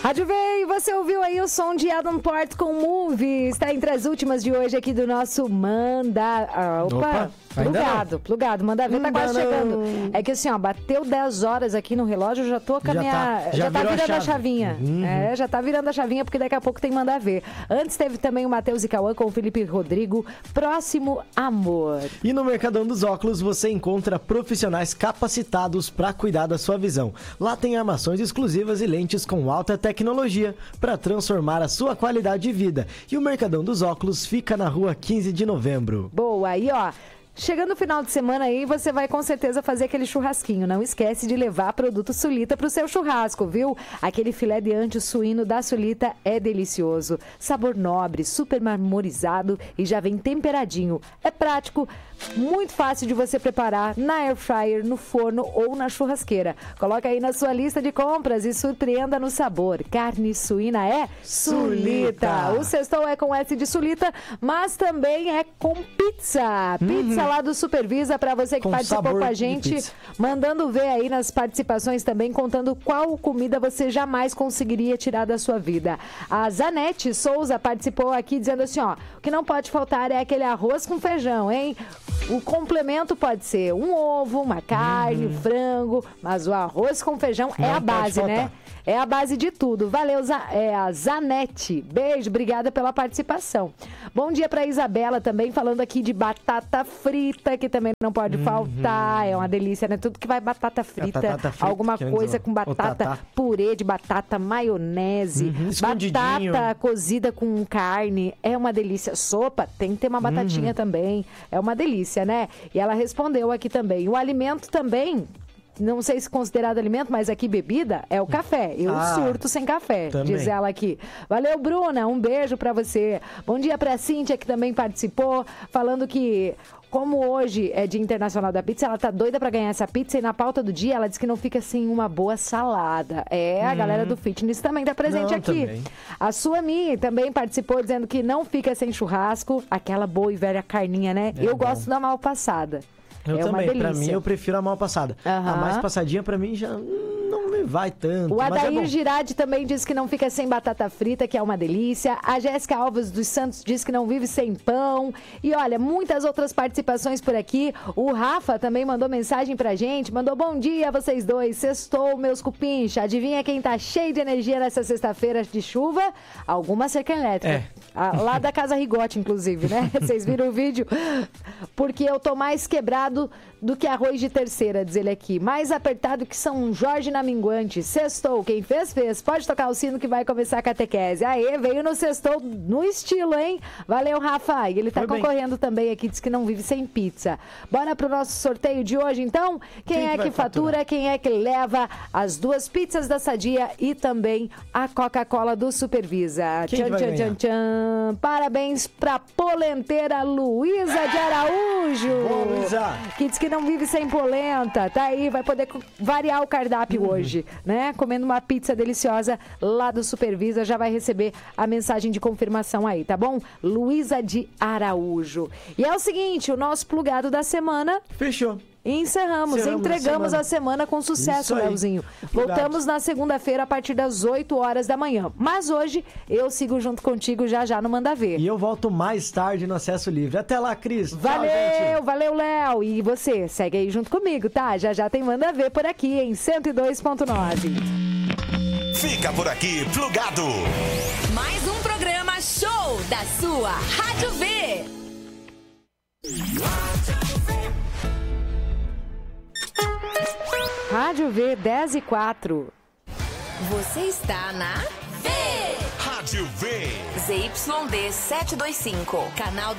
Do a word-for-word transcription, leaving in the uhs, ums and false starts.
Rádio V, você ouviu aí o som de Adam Port com Movie. Está entre as últimas de hoje aqui do nosso Manda... Ah, opa, opa plugado, plugado. Manda ver, tá quase não. chegando. É que assim, ó, bateu dez horas aqui no relógio, eu já tô com a minha... Já tá, já já tá virando a, a chavinha. Uhum. É, já tá virando a chavinha, porque daqui a pouco tem Manda Ver. Antes teve também o Matheus e Cauã com o Felipe Rodrigo, Próximo Amor. E no Mercadão dos Óculos você encontra profissionais capacitados para cuidar da sua visão. Lá tem armações exclusivas e lentes com alta tecnologia para transformar a sua qualidade de vida. E o Mercadão dos Óculos fica na rua quinze de novembro. Boa, aí ó... Chegando o final de semana aí, você vai com certeza fazer aquele churrasquinho. Não esquece de levar produto Sulita para o seu churrasco, viu? Aquele filé de ancho suíno da Sulita é delicioso. Sabor nobre, super marmorizado e já vem temperadinho. É prático, muito fácil de você preparar na air fryer, no forno ou na churrasqueira. Coloca aí na sua lista de compras e surpreenda no sabor. Carne suína é Sulita. Sulita. O sextou é com S de Sulita, mas também é com pizza. Pizza uhum. lá do Supervisa, para você que com participou com a gente, mandando ver aí nas participações também, contando qual comida você jamais conseguiria tirar da sua vida. A Zanete Souza participou aqui dizendo assim, ó, o que não pode faltar é aquele arroz com feijão, hein? O complemento pode ser um ovo, uma carne, uhum. frango, mas o arroz com feijão não é a base, né? É a base de tudo. Valeu, é a Zanete. Beijo, obrigada pela participação. Bom dia para Isabela também, falando aqui de batata frita, que também não pode uhum. faltar. É uma delícia, né? Tudo que vai batata frita, batata frita alguma coisa com batata, purê de batata, maionese, uhum. batata cozida com carne. É uma delícia. Sopa, tem que ter uma batatinha uhum. também. É uma delícia, né? E ela respondeu aqui também. O alimento também... Não sei se considerado alimento, mas aqui bebida é o café. Eu ah, surto sem café, também. Diz ela aqui. Valeu, Bruna. Um beijo pra você. Bom dia pra Cíntia, que também participou, falando que... Como hoje é Dia Internacional da Pizza, ela tá doida pra ganhar essa pizza e na pauta do dia ela diz que não fica sem uma boa salada. É, a hum. galera do fitness também tá presente não, aqui. Também. A Suami também participou dizendo que não fica sem churrasco, aquela boa e velha carninha, né? É Eu bom. gosto da mal passada. Eu é também, pra mim eu prefiro a mal passada. Uhum. A mais passadinha pra mim já não me vai tanto. O Adair é Girardi também diz que não fica sem batata frita, que é uma delícia. A Jéssica Alves dos Santos diz que não vive sem pão. E olha, muitas outras participações por aqui. O Rafa também mandou mensagem pra gente, mandou bom dia a vocês dois. Sextou, meus cupincha. Adivinha quem tá cheio de energia nessa sexta-feira de chuva? Alguma cerca elétrica. É. Ah, lá da Casa Rigote, inclusive, né? Vocês viram o vídeo? Porque eu tô mais quebrado do que arroz de terceira, diz ele aqui. Mais apertado que São Jorge na minguante. Sextou, quem fez, fez. Pode tocar o sino que vai começar a catequese. Aê, veio no sextou no estilo, hein? Valeu, Rafa. E ele tá Foi concorrendo bem. também aqui, diz que não vive sem pizza. Bora pro nosso sorteio de hoje, então? Quem, quem é que, que fatura? Faturar? Quem é que leva as duas pizzas da Sadia e também a Coca-Cola do Supervisa? Quem tchan, tchan, tchan, tchan. Parabéns pra polenteira Luísa de Araújo. Boa, Luísa. Que diz que não vive sem polenta. Tá aí, vai poder variar o cardápio uhum. hoje, né? Comendo uma pizza deliciosa lá do Supervisa, já vai receber a mensagem de confirmação aí, tá bom? Luísa de Araújo. E é o seguinte, o nosso plugado da semana... Fechou. E encerramos, Encerramos entregamos a semana. a semana com sucesso, Leozinho. Voltamos na segunda-feira a partir das oito horas da manhã. Mas hoje eu sigo junto contigo já já no Manda Ver. E eu volto mais tarde no Acesso Livre. Até lá, Cris. Valeu, Tchau, valeu, Léo. E você, segue aí junto comigo, tá? Já já tem Manda Ver por aqui em cento e dois ponto nove. Fica por aqui, plugado. Mais um programa show da sua Rádio V. Rádio V dez e quatro. Você está na V. Rádio V. Z Y D setecentos e vinte e cinco. Canal do